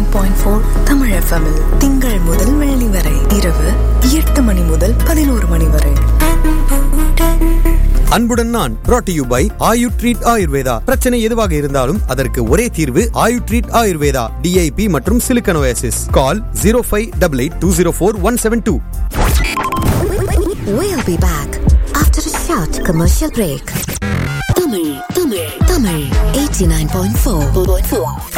89.4 Tamil FM திங்கள் முதல் வெள்ளி வரை இரவு 8 மணி முதல் 11 மணி வரை. அன்புடன் நான் brought to you by Ayu treat Ayurveda. பிரச்சனை எதுவாக இருந்தாலும் அதற்கு ஒரே தீர்வு ஆயு ட்ரீட் ஆயுர்வேதா. DIP மற்றும் Silicon Oasis. Call 0588204172. We'll be back after a short commercial break. Tamil 89.4.